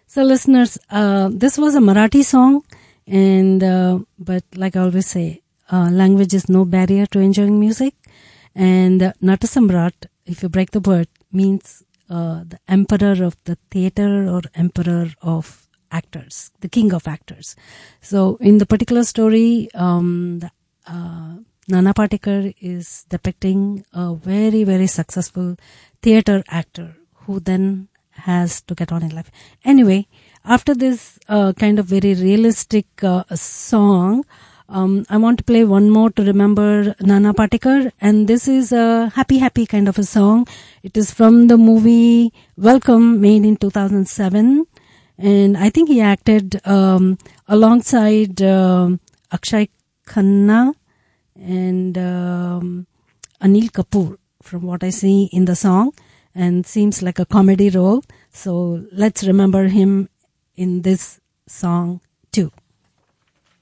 So listeners, this was a Marathi song, and but like I always say, language is no barrier to enjoying music. And Natasamrat, if you break the word, means the emperor of the theater or emperor of actors, the king of actors. So in the particular story, Nana Patekar is depicting a very, very successful theater actor who then has to get on in life. Anyway, after this kind of very realistic song, I want to play one more to remember Nana Patekar, and this is a happy kind of a song. It is from the movie Welcome, made in 2007, and I think he acted alongside Akshay Khanna and Anil Kapoor, from what I see in the song, and seems like a comedy role. So let's remember him in this song too.